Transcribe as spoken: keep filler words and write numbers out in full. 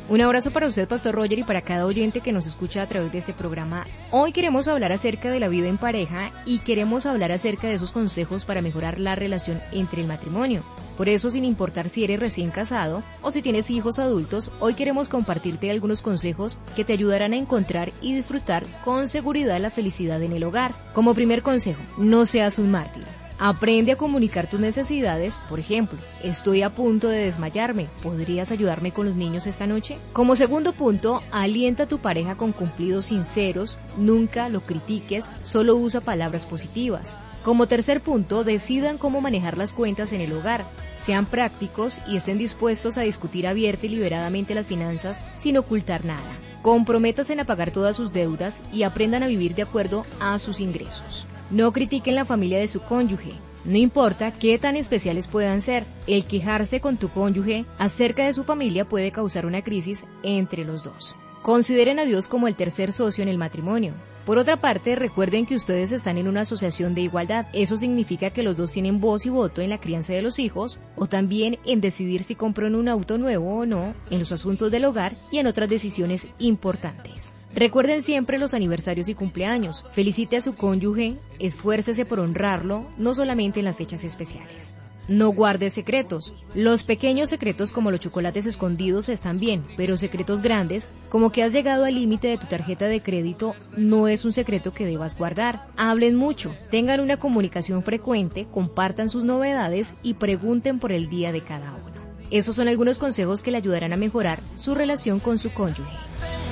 Un abrazo para usted, Pastor Roger, y para cada oyente que nos escucha a través de este programa. Hoy queremos hablar acerca de la vida en pareja y queremos hablar acerca de esos consejos para mejorar la relación entre el matrimonio. Por eso, sin importar si eres recién casado o si tienes hijos adultos, hoy queremos compartirte algunos consejos que te ayudarán a encontrar y disfrutar con seguridad la felicidad en el hogar. Como primer consejo, no seas un mártir. Aprende a comunicar tus necesidades, por ejemplo, estoy a punto de desmayarme, ¿podrías ayudarme con los niños esta noche? Como segundo punto, alienta a tu pareja con cumplidos sinceros, nunca lo critiques, solo usa palabras positivas. Como tercer punto, decidan cómo manejar las cuentas en el hogar, sean prácticos y estén dispuestos a discutir abierta y liberadamente las finanzas sin ocultar nada. Comprométanse en pagar todas sus deudas y aprendan a vivir de acuerdo a sus ingresos. No critiquen la familia de su cónyuge. No importa qué tan especiales puedan ser, el quejarse con tu cónyuge acerca de su familia puede causar una crisis entre los dos. Consideren a Dios como el tercer socio en el matrimonio. Por otra parte, recuerden que ustedes están en una asociación de igualdad. Eso significa que los dos tienen voz y voto en la crianza de los hijos, o también en decidir si compran un auto nuevo o no, en los asuntos del hogar y en otras decisiones importantes. Recuerden siempre los aniversarios y cumpleaños. Felicite a su cónyuge, esfuércese por honrarlo, no solamente en las fechas especiales. No guarde secretos. Los pequeños secretos como los chocolates escondidos están bien, pero secretos grandes, como que has llegado al límite de tu tarjeta de crédito, no es un secreto que debas guardar. Hablen mucho, tengan una comunicación frecuente, compartan sus novedades y pregunten por el día de cada uno. Esos son algunos consejos que le ayudarán a mejorar su relación con su cónyuge.